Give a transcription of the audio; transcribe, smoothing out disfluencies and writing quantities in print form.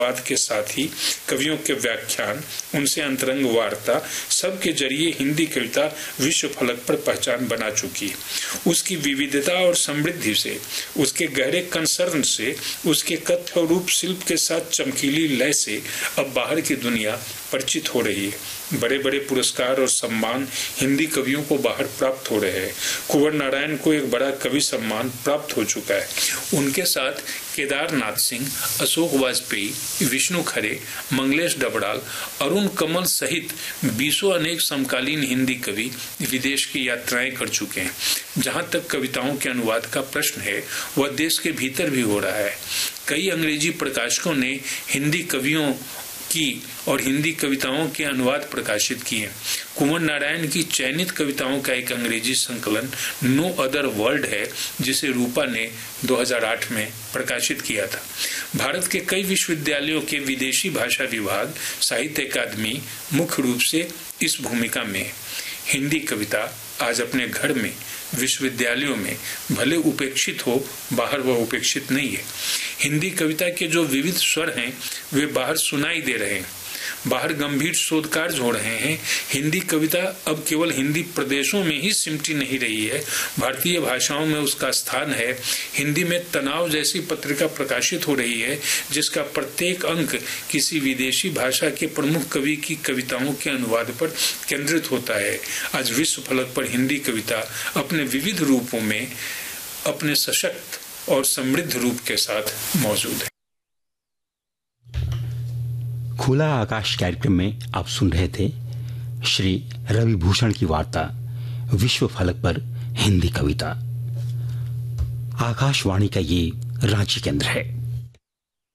बात के साथ ही कवियों के व्याख्यान, उनसे अंतरंग वार्ता, सबके जरिए हिंदी कविता विश्व फलक पर पहचान बना चुकी है। उसकी विविधता और समृद्धि से, उसके गहरे कंसर्न से, उसके कथ्य रूप शिल्प के साथ चमकीली लय से अब बाहर की दुनिया परिचित हो रही है। बड़े बड़े पुरस्कार और सम्मान हिंदी कवियों को बाहर प्राप्त हो रहे हैं। कुंवर नारायण को एक बड़ा कवि सम्मान प्राप्त हो चुका है। उनके साथ केदारनाथ सिंह, अशोक वाजपेयी, विष्णु खरे, मंगलेश डबराल, अरुण कमल सहित 20 अनेक समकालीन हिंदी कवि विदेश की यात्राएं कर चुके हैं। जहां तक कविताओं के अनुवाद का प्रश्न है, वह देश के भीतर भी हो रहा है। कई अंग्रेजी प्रकाशकों ने हिंदी कवियों की और हिंदी कविताओं के अनुवाद प्रकाशित किए। कुंवर नारायण की चयनित कविताओं का एक अंग्रेजी संकलन नो अदर वर्ल्ड है, जिसे रूपा ने 2008 में प्रकाशित किया था। भारत के कई विश्वविद्यालयों के विदेशी भाषा विभाग, साहित्य अकादमी मुख्य रूप से इस भूमिका में है। हिंदी कविता आज अपने घर में, विश्वविद्यालयों में भले उपेक्षित हो, बाहर वह उपेक्षित नहीं है। हिंदी कविता के जो विविध स्वर हैं, वे बाहर सुनाई दे रहे हैं। बाहर गंभीर शोध कार्य हो रहे हैं। हिंदी कविता अब केवल हिंदी प्रदेशों में ही सिमटी नहीं रही है, भारतीय भाषाओं में उसका स्थान है। हिंदी में तनाव जैसी पत्रिका प्रकाशित हो रही है, जिसका प्रत्येक अंक किसी विदेशी भाषा के प्रमुख कवि की कविताओं के अनुवाद पर केंद्रित होता है। आज विश्व फलक पर हिंदी कविता अपने विविध रूपों में अपने सशक्त और समृद्ध रूप के साथ मौजूद है। खुला आकाश कार्यक्रम में आप सुन रहे थे श्री रवि भूषण की वार्ता विश्व फलक पर हिंदी कविता। आकाशवाणी का ये रांची केंद्र है।